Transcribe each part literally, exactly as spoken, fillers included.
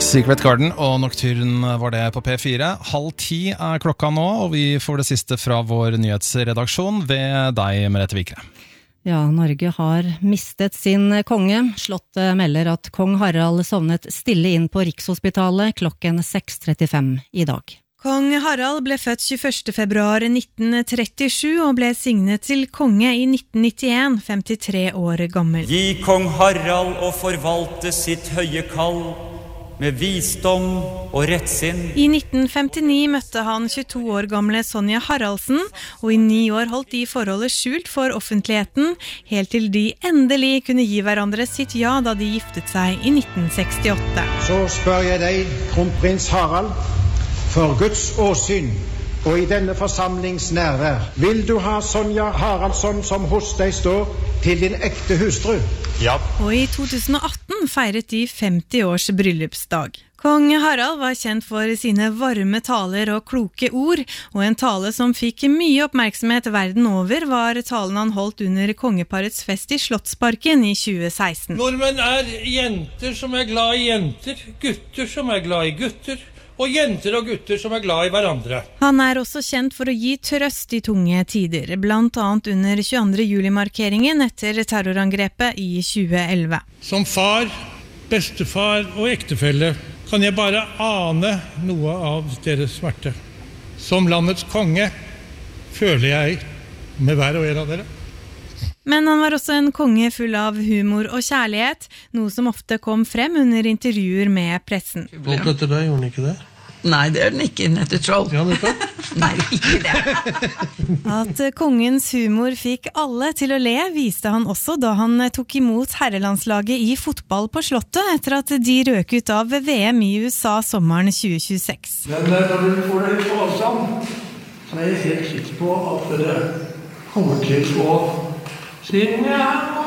Secret Garden og Nocturne var det på P fire. Halv ti er klokka nå, og vi får det siste fra vår nyhetsredaksjon ved deg, Merete Vikre. Ja, Norge har mistet sin konge. Slottet melder at kong Harald sovnet stille inn på Rikshospitalet klokken seks trettifem i dag. Kong Harald ble født tjueførste februar nitten trettisju og ble signet til konge i nitten nittien, femtitre år gammel. Gi kong Harald å forvalte sitt høye kall med visdom og rettsinn. I nitten femtini møtte han tjueto år gamle Sonja Haraldsen, og i ni år holdt de forholdet skjult for offentligheten, helt til de endelig kunne gi hverandre sitt ja da de giftet seg i nitten sekstiåtte. Så spør jeg deg, kronprins Harald, for Guds åsyn og i denne forsamlings nærvær, vil du ha Sonja Haraldsson som hos deg står til din ekte hustru? Ja. Og i to tusen og atten feiret de femti års bryllupsdag. Kong Harald var kjent for sine varme taler og kloke ord, og en tale som fikk mye oppmerksomhet verden over var talen han holdt under kongeparets fest i Slottsparken i tjue seksten. Nordmenn er jenter som er glad i jenter, gutter som er glad i gutter, og jenter og gutter som er glad i hverandre. Han er også kjent for å gi trøst i tunge tider, blant annet under tjueandre juli-markeringen etter terrorangrepet i tjue elleve. Som far, bestefar og ektefelle kan jeg bare ane noe av deres smerte. Som landets konge føler jeg med hver og en av dere. Men han var også en konge full av humor og kjærlighet, noe som ofte kom frem under intervjuer med pressen. Folk etter deg, gjorde han ikke det? Nei, det er den ikke, Nette Troll. Ja, Nette? Nei, ikke det. At kongens humor fikk alle til å le, viste han også da han tok imot herrelandslaget i fotball på Slottet, etter at de røk ut av V M i U S A sommeren tjue tjueseks. Men når du får det på avstand, så er jeg helt sikker på at dere kommer til å Siden ja,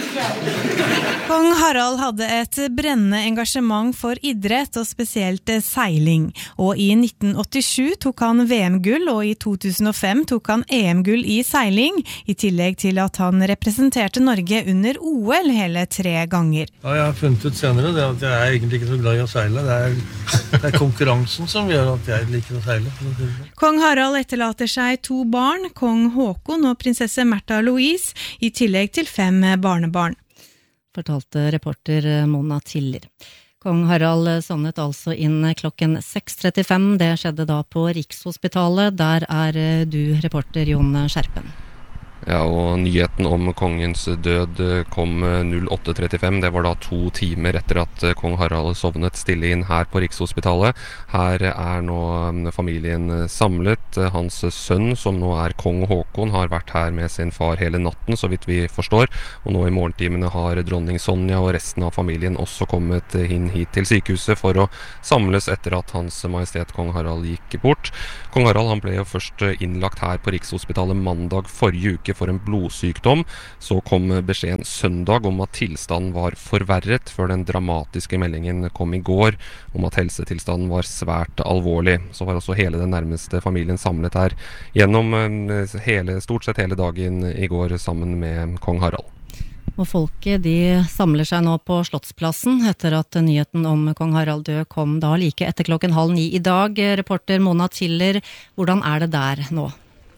Kong Harald hadde et brennende engasjement for idrett og spesielt seiling, og i nitten åttisju tok han V M-gull, og i to tusen og fem tok han E M-gull i seiling, i tillegg til at han representerte Norge under O L hele tre ganger. Ja, jeg har funnet ut senere det at jeg er egentlig ikke så glad i å seile. Det er, det er konkurransen som gjør at jeg liker å seile. Kong Harald etterlater seg to barn, kong Håkon og prinsesse Märtha Louise, i tillegg til fem barnebarn. Fortalte reporter Mona Tiller. Kong Harald sovnet altså inn klokken seks trettifem. Det skjedde da på Rikshospitalet. Der er du reporter Jon Skjerpen. Ja, og nyheten om kongens død kom åtte trettifem. Det var da to timer etter at kong Harald sovnet stille inn her på Rikshospitalet. Her er nå familien samlet. Hans sønn, som nå er kong Håkon, har vært her med sin far hele natten, så vidt vi forstår. Og nå i morgentimene har dronning Sonja og resten av familien også kommet inn hit til sykehuset for å samles etter at hans majestet kong Harald gikk bort. Kong Harald han ble jo først innlagt her på Rikshospitalet mandag forrige uke for en blodsykdom. Så kom beskjeden søndag om at tilstanden var forverret, før den dramatiske meldingen kom i går om at helsetilstanden var svært alvorlig. Så var også hele den nærmeste familien samlet her gjennom hele, stort sett hele dagen i går sammen med kong Harald. Og folket de samler seg nå på Slottsplassen etter at nyheten om kong Harald død kom da like etter klokken halv ni i dag. Reporter Mona Tiller, hvordan er det der nå?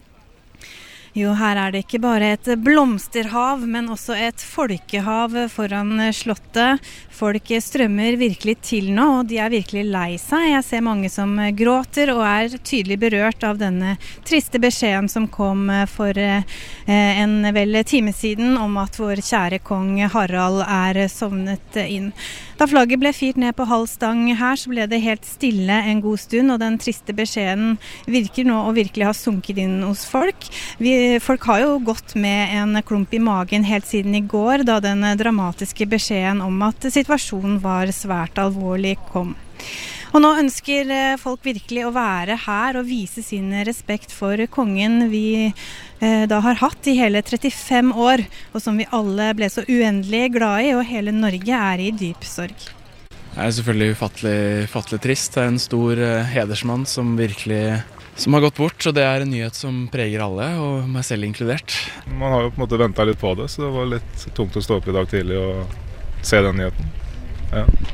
Jo, her er det ikke bare et blomsterhav, men også et folkehav foran Slottet. Folk strømmer virkelig til nå, og de er virkelig lei seg. Jeg ser mange som gråter og er tydelig berørt av denne triste beskjeden som kom for en vel time siden om at vår kjære kong Harald er sovnet inn. Da flagget ble fyrt ned på halv stang her, så ble det helt stille en god stund, og den triste beskjeden virker nå å virkelig ha sunket inn hos folk. Vi, folk har jo gått med en klump i magen helt siden i går, da den dramatiske beskjeden om at situasjonen var svært alvorlig kom. Og nå ønsker folk virkelig å være her og vise sin respekt for kongen vi eh, da har hatt i hele trettifem år, og som vi alle ble så uendelig glad i, og hele Norge er i dyp sorg. Det er selvfølgelig ufattelig, ufattelig trist. Det er en stor eh, hedersmann som virkelig som har gått bort, og det er en nyhet som preger alle, og meg selv inkludert. Man har jo på en måte ventet litt på det, så det var litt tungt å stå opp i dag tidlig og se den nyheten. Ja.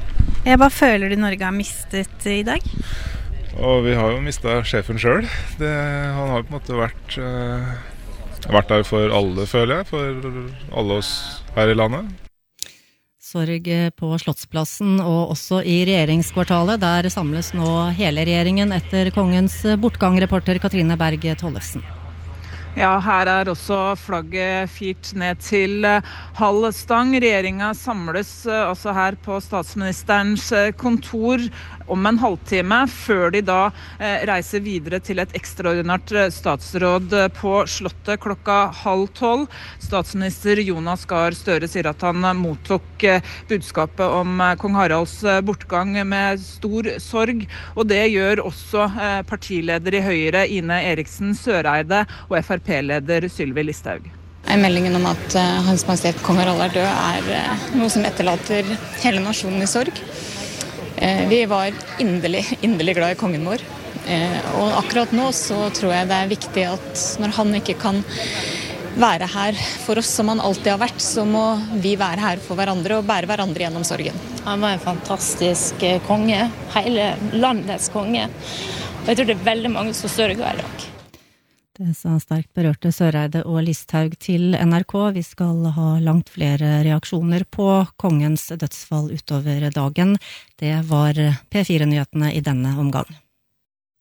Ja, hva føler du Norge har mistet i dag? Og vi har jo mistet sjefen selv. Det, han har på en måte vært, uh, vært der for alle, føler jeg, for alle oss her i landet. Sorg på Slottsplassen og også i regjeringskvartalet. Der samles nå hele regjeringen etter kongens bortgang, reporter Katrine Berg Tollefsen. Ja, her er også flagget firt ned til halv stang. Regjeringen samles også her på statsministerens kontor om en halvtime, før de da reiser videre til et ekstraordinært statsråd på Slottet klokka halv tolv. Statsminister Jonas Gahr Støre sier at han mottok budskapet om kong Haralds bortgang med stor sorg, og det gjør også partileder i Høyre Ine Eriksen Søreide og F R P-leder Sylvi Listhaug. Meldingen om at Hans Majestet kong Harald er død er noe som etterlater hele nasjonen i sorg. Vi var inderlig, inderlig glad i kongen vår, og akkurat nå så tror jeg det er viktig at når han ikke kan være her for oss som han alltid har vært, så må vi være her for hverandre og bære hverandre gjennom sorgen. Han var en fantastisk konge, hele landets konge, og jeg tror det er veldig mange som sørger i dag. Det sa sterkt berørte Søreide og Listhaug til N R K. Vi skal ha langt flere reaksjoner på kongens dødsfall utover dagen. Det var P fire-nyhetene i denne omgang.